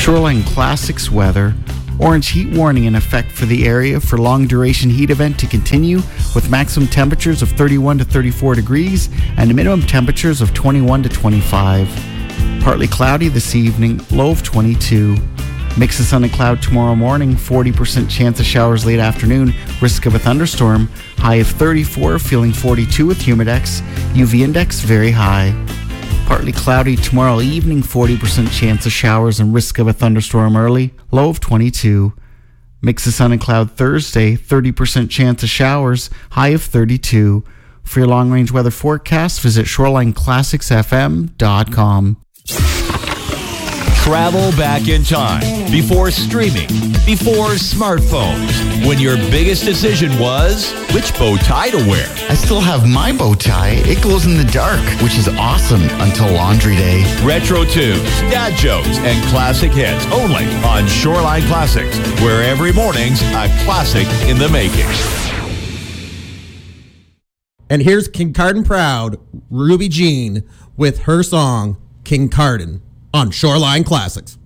Shoreline Classics weather. Orange heat warning in effect for the area for long duration heat event to continue with maximum temperatures of 31 to 34 degrees and minimum temperatures of 21 to 25. Partly cloudy this evening, low of 22. Mix of sun and cloud tomorrow morning, 40% chance of showers late afternoon, risk of a thunderstorm, high of 34, feeling 42 with humidex, UV index very high. Partly cloudy tomorrow evening, 40% chance of showers and risk of a thunderstorm early, low of 22. Mix of sun and cloud Thursday, 30% chance of showers, high of 32. For your long-range weather forecast, visit ShorelineClassicsFM.com. Travel back in time, before streaming, before smartphones, when your biggest decision was which bow tie to wear. I still have my bow tie. It glows in the dark, which is awesome until laundry day. Retro tunes, dad jokes, and classic hits only on Shoreline Classics, where every morning's a classic in the making. And here's Kincardine Proud, Ruby Jean, with her song, Kincardine, on Shoreline Classics.